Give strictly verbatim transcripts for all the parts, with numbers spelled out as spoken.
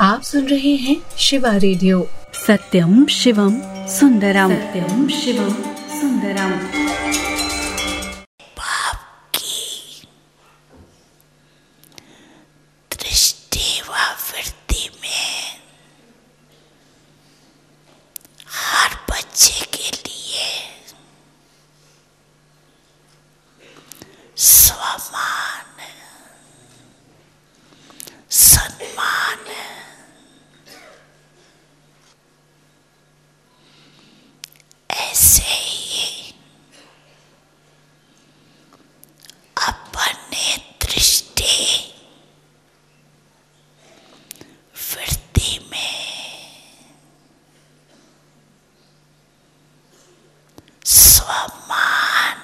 आप सुन रहे हैं शिवा रेडियो। सत्यम शिवम सुंदरम, सत्यम शिवम सुंदरम। बाप की दृष्टि व वृत्ति में हर बच्चे के लिए सम्मान, सम्मान, ऐसे ही अपने दृष्टि वृत्ति में सम्मान,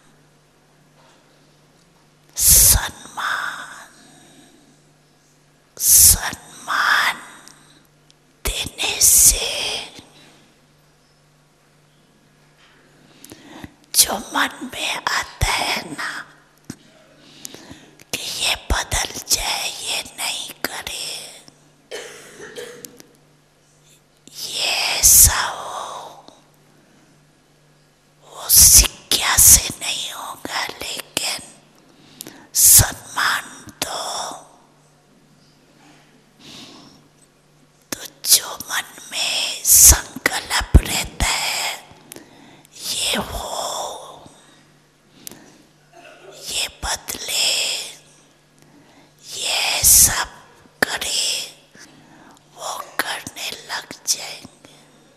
सम्मान, सम्मान देने से जो मन में आता है ना कि ये बदल जाए, ये नहीं करे, ये ऐसा हो, वो सिक्का से नहीं होगा, लेकिन सम्मान दो। तो जो मन में संकल्प रहता है ये हो, ये बदले, ये सब करे, वो करने लग जाएंगे।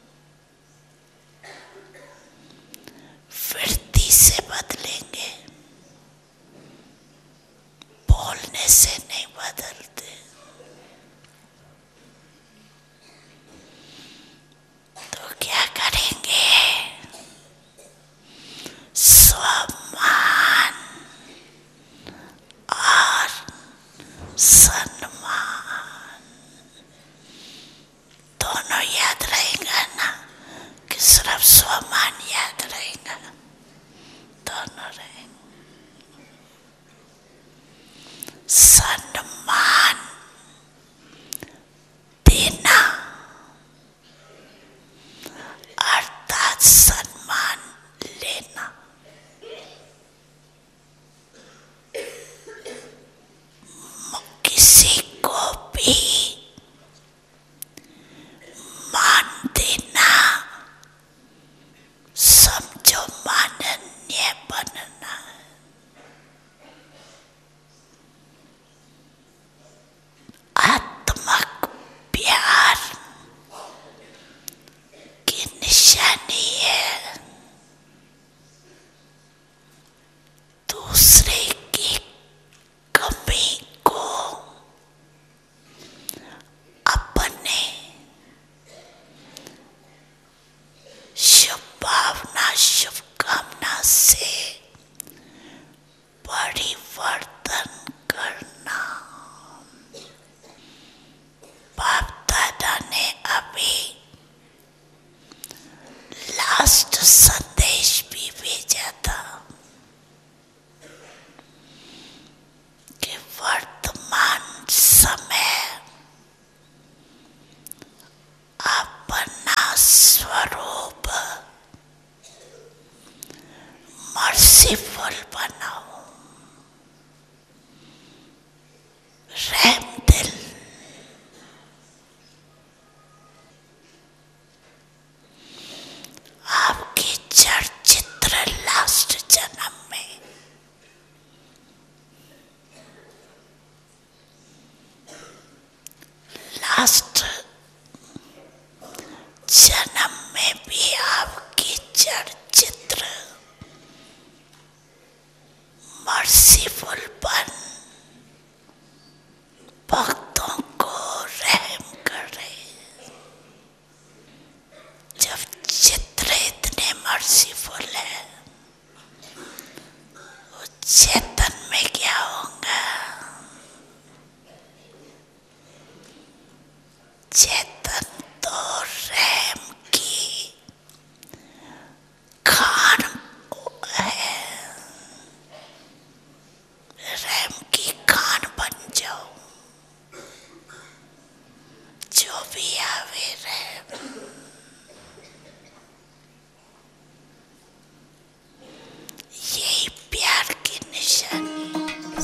वृत्ति से बदलेंगे, बोलने से नहीं बदलते। तो क्या करेंगे? सम्मान और सम्मान दोनों याद रहेगा ना, कि सिर्फ सम्मान याद रहेगा? दोनों रहेंगे। सम्मान देना अर्थात सम्मान लेना। किसी को भी मान देना, समझो माननीय बनना। आत्मक प्यार की निशानी है दूसरे की कमी को अपने शुभ भावना, शुभकामना से परिवर्तन करना। बाप दादा ने अभी लास्ट संदेश भी भेजा था कि वर्तमान समय अपना स्वरूप मर्सीफुल बनाओ, रहम दिल। आपकी जड़ चित्र लास्ट जन्म में लास्ट जन्म में भी आपकी जड़ चित्र मर्सीफुल बन भक्तों को रहम कर रहे। जब चित्र इतने मर्सीफुल है, वो चेतन में क्या होगा? चेतन तो रहम की खान है। रहम की खान बन जाओ।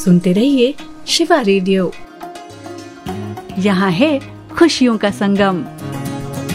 सुनते रहिए शिवा रेडियो। यहाँ है खुशियों का संगम।